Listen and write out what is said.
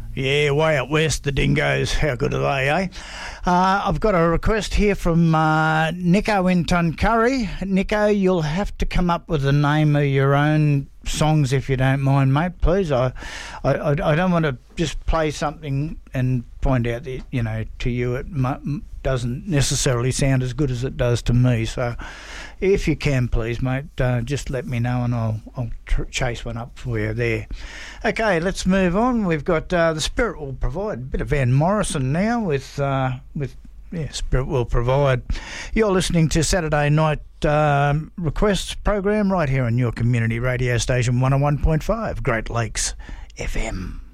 Yeah, way up west, the Dingoes. How good are they, eh? I've got a request here from Nico in Tuncurry. Nico, you'll have to come up with the name of your own songs if you don't mind, mate, please. I don't want to just play something and point out that, you know, to you it doesn't necessarily sound as good as it does to me. So if you can, please, mate, just let me know and I'll chase one up for you there. Okay, let's move on. We've got The Spirit Will Provide. A bit of Van Morrison now with Spirit Will Provide. You're listening to Saturday Night Requests program right here on your community radio station 101.5 Great Lakes FM.